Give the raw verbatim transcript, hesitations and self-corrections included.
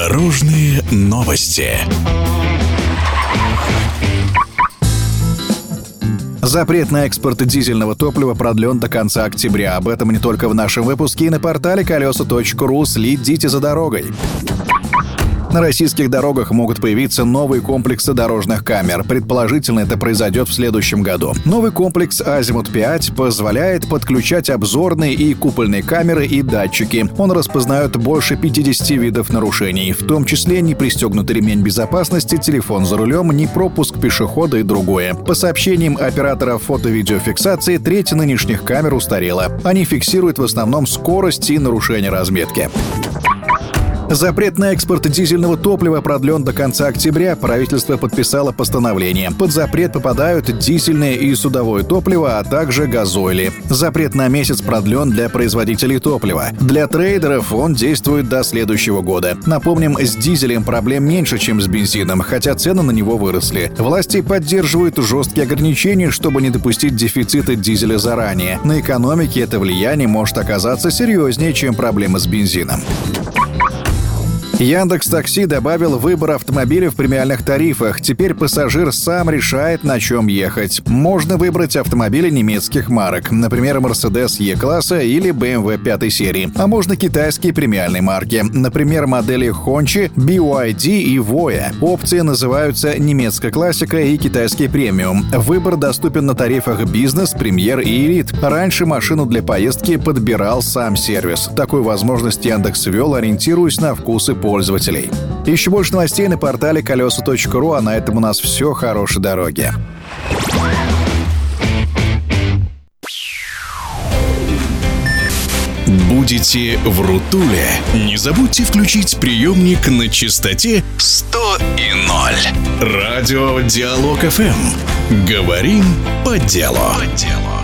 Дорожные новости. Запрет на экспорт дизельного топлива продлен до конца октября. Об этом не только в нашем выпуске и на портале колеса точка ру. Следите за дорогой. На российских дорогах могут появиться новые комплексы дорожных камер. Предположительно, это произойдет в следующем году. Новый комплекс «Азимут пять» позволяет подключать обзорные и купольные камеры и датчики. Он распознает больше пятидесяти видов нарушений, в том числе непристегнутый ремень безопасности, телефон за рулем, непропуск пешехода и другое. По сообщениям операторов фото-видеофиксации, треть нынешних камер устарела. Они фиксируют в основном скорость и нарушение разметки. Запрет на экспорт дизельного топлива продлен до конца октября. Правительство подписало постановление. Под запрет попадают дизельное и судовое топливо, а также газоили. Запрет на месяц продлен для производителей топлива. Для трейдеров он действует до следующего года. Напомним, с дизелем проблем меньше, чем с бензином, хотя цены на него выросли. Власти поддерживают жесткие ограничения, чтобы не допустить дефицита дизеля заранее. На экономике это влияние может оказаться серьезнее, чем проблемы с бензином. Яндекс.Такси добавил выбор автомобиля в премиальных тарифах. Теперь пассажир сам решает, на чем ехать. Можно выбрать автомобили немецких марок, например, Mercedes E-класса или бэ эм вэ пятой серии. А можно китайские премиальные марки, например, модели Hongqi, би вай ди и Voya. Опции называются немецкая классика и китайский премиум. Выбор доступен на тарифах бизнес, премьер и элит. Раньше машину для поездки подбирал сам сервис. Такую возможность Яндекс ввел, ориентируясь на вкусы пользователей. Еще больше новостей на портале колеса точка ру, а на этом у нас все. Хорошей дороги. Будете в Рутуле? Не забудьте включить приемник на частоте сто и ноль. Радио Диалог эф эм. Говорим по делу. По делу.